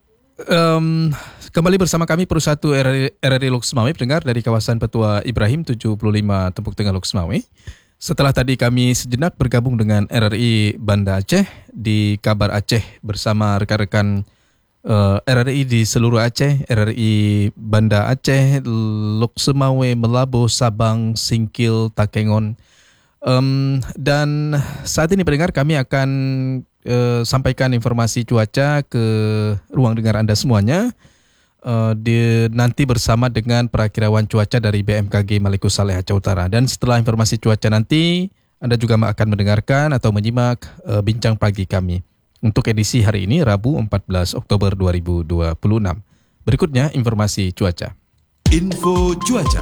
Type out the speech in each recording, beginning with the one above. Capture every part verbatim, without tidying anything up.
Um, kembali bersama kami Perussatu R R I, R R I Loks Mawai, pendengar dari kawasan Petua Ibrahim tujuh puluh lima Tembuk Tengah Loks Mawai. Setelah tadi kami sejenak bergabung dengan R R I Banda Aceh di Kabar Aceh bersama rekan-rekan uh, R R I di seluruh Aceh, R R I Banda Aceh, Loks Mawai, Melabo, Sabang, Singkil, Takengon. Um, dan saat ini pendengar kami akan uh, sampaikan informasi cuaca ke ruang dengar Anda semuanya. Uh, di, nanti bersama dengan perakirawan cuaca dari B M K G Maluku Saleh Aceh Utara. Dan setelah informasi cuaca nanti, Anda juga akan mendengarkan atau menyimak uh, bincang pagi kami untuk edisi hari ini, Rabu empat belas Oktober dua ribu dua puluh enam. Berikutnya informasi cuaca. Info cuaca.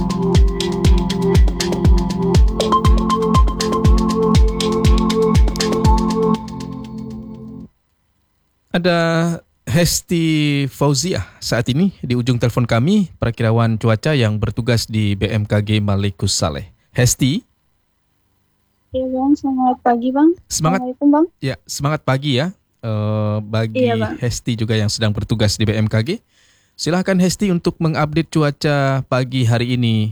Ada Hesti Fauziah saat ini di ujung telepon kami, perakirawan cuaca yang bertugas di B M K G Maluku Saleh. Hesti. Ya bang, selamat pagi bang. Semangat. Assalamualaikum bang. Ya, semangat pagi ya. Uh, bagi Iya, Bang. Hesti juga yang sedang bertugas di B M K G. Silahkan Hesti untuk mengupdate cuaca pagi hari ini.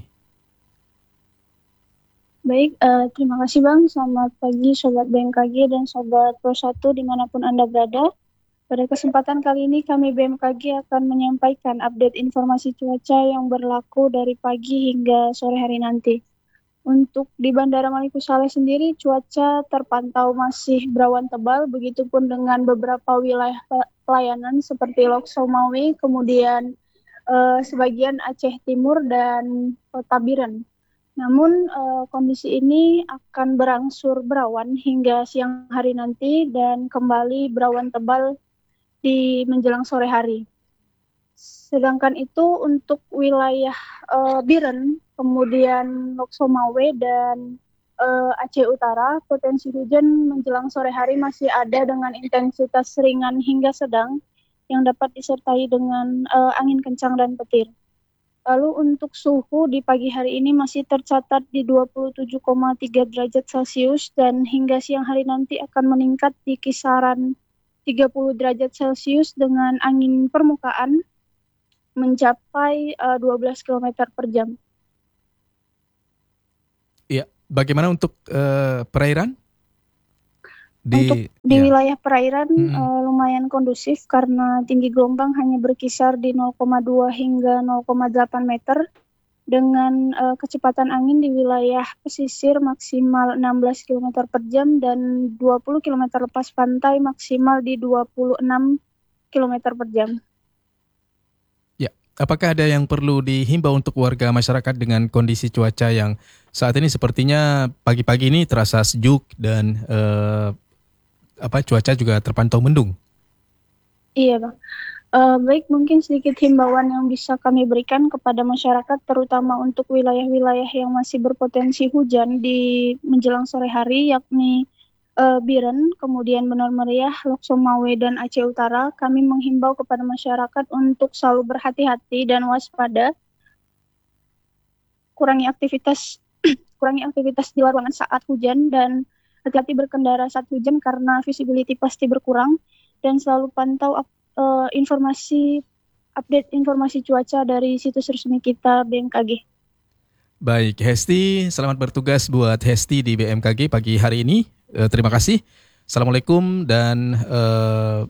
Baik, eh, terima kasih bang. Selamat pagi sobat B M K G dan sobat Perussatu dimanapun Anda berada. Pada kesempatan kali ini kami B M K G akan menyampaikan update informasi cuaca yang berlaku dari pagi hingga sore hari nanti. Untuk di Bandara Maluku Saleh sendiri cuaca terpantau masih berawan tebal, begitupun dengan beberapa wilayah pelayanan seperti Loks Mawai, kemudian eh, sebagian Aceh Timur dan Kota Biren. Namun eh, kondisi ini akan berangsur berawan hingga siang hari nanti dan kembali berawan tebal di menjelang sore hari. Sedangkan itu untuk wilayah uh, Biren, kemudian Loks Mawai dan uh, Aceh Utara, potensi hujan menjelang sore hari masih ada dengan intensitas ringan hingga sedang yang dapat disertai dengan uh, angin kencang dan petir. Lalu untuk suhu di pagi hari ini masih tercatat di dua puluh tujuh koma tiga derajat Celcius dan hingga siang hari nanti akan meningkat di kisaran tiga puluh derajat Celcius dengan angin permukaan mencapai uh, dua belas kilometer per jam. Iya, bagaimana untuk uh, perairan? Di, untuk di ya. wilayah perairan hmm. uh, lumayan kondusif karena tinggi gelombang hanya berkisar di nol koma dua hingga nol koma delapan meter. Dengan uh, kecepatan angin di wilayah pesisir maksimal enam belas kilometer per jam dan dua puluh kilometer lepas pantai maksimal di dua puluh enam kilometer per jam. Ya, apakah ada yang perlu dihimbau untuk warga masyarakat dengan kondisi cuaca yang saat ini sepertinya pagi-pagi ini terasa sejuk dan uh, apa cuaca juga terpantau mendung? Iya bang. Uh, baik, mungkin sedikit himbauan yang bisa kami berikan kepada masyarakat, terutama untuk wilayah-wilayah yang masih berpotensi hujan di menjelang sore hari, yakni uh, Biren, kemudian Benar Meriah, Loks Mawai, dan Aceh Utara. Kami menghimbau kepada masyarakat untuk selalu berhati-hati dan waspada, kurangi aktivitas kurangi aktivitas di luar ruangan saat hujan, dan hati-hati berkendara saat hujan karena visibility pasti berkurang, dan selalu pantau Uh, informasi update informasi cuaca dari situs resmi kita B M K G. Baik, Hesti, selamat bertugas buat Hesti di B M K G pagi hari ini. Uh, terima kasih. Assalamualaikum dan uh,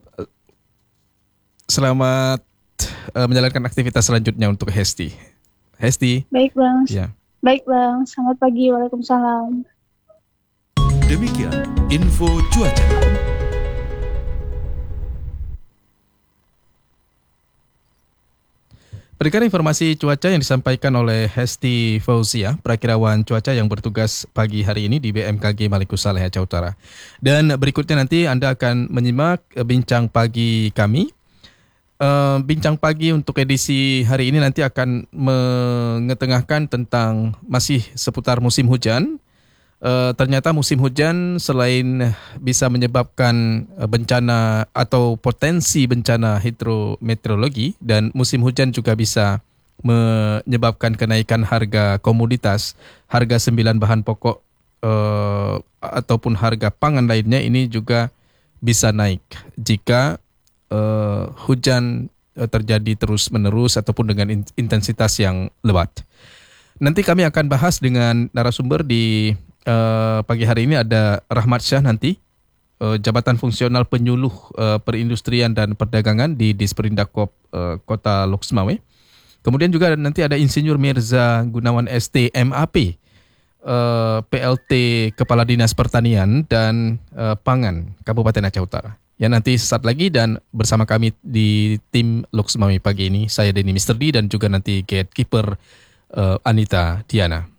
selamat uh, menjalankan aktivitas selanjutnya untuk Hesti. Hesti. Baik bang. Ya. Baik bang. Selamat pagi. Waalaikumsalam. Demikian info cuaca. Berikan informasi cuaca yang disampaikan oleh Hesti Fauziah, perakirawan cuaca yang bertugas pagi hari ini di B M K G Maluku Saleh Aceh Utara. Dan berikutnya nanti Anda akan menyimak bincang pagi kami. Uh, bincang pagi untuk edisi hari ini nanti akan mengetengahkan tentang masih seputar musim hujan. Uh, ternyata musim hujan selain bisa menyebabkan uh, bencana atau potensi bencana hidrometeorologi, dan musim hujan juga bisa menyebabkan kenaikan harga komoditas, harga sembilan bahan pokok uh, ataupun harga pangan lainnya ini juga bisa naik jika uh, hujan uh, terjadi terus-menerus ataupun dengan in- intensitas yang lebat. Nanti kami akan bahas dengan narasumber di uh, pagi hari ini ada Rahmat Syah nanti, uh, Jabatan Fungsional Penyuluh uh, Perindustrian dan Perdagangan di Disperindak Koop uh, Kota Lok Semawe. Kemudian juga nanti ada Insinyur Mirza Gunawan S T M A P, uh, P L T Kepala Dinas Pertanian dan uh, Pangan Kabupaten Aceh Utara. Ya, nanti sesaat lagi dan bersama kami di tim Lok Semawe pagi ini, saya Denny Mister D dan juga nanti gatekeeper uh, Anita Diana.